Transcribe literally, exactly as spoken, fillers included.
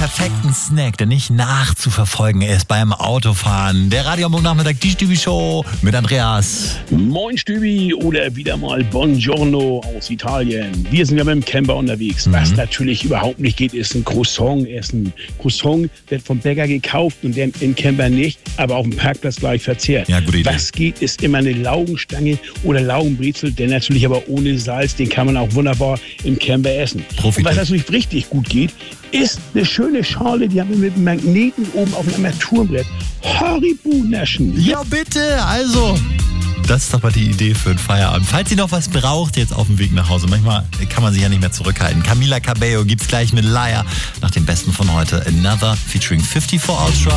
perfekten Snack, der nicht nachzuverfolgen ist beim Autofahren. Der Radio am Nachmittag, die Stübi-Show mit Andreas. Moin Stübi oder wieder mal Buongiorno aus Italien. Wir sind ja mit dem Camper unterwegs. Mhm. Was natürlich überhaupt nicht geht, ist ein Croissant essen. Croissant wird vom Bäcker gekauft und der im Camper nicht, aber auf dem Parkplatz gleich verzehrt. Ja, gute Idee. Was geht, ist immer eine Laugenstange oder Laugenbrezel, der natürlich aber ohne Salz, den kann man auch wunderbar im Camper essen. Profitiert. Und was natürlich richtig gut geht, ist eine schöne Schale, die haben wir mit einem Magneten oben auf einem Armaturenbrett. Haribo naschen. Ja, bitte, also... Das ist doch mal die Idee für den Feierabend. Falls ihr noch was braucht, jetzt auf dem Weg nach Hause. Manchmal kann man sich ja nicht mehr zurückhalten. Camila Cabello gibt's gleich mit Liar nach dem Besten von heute. Another featuring fifty-four Ultra.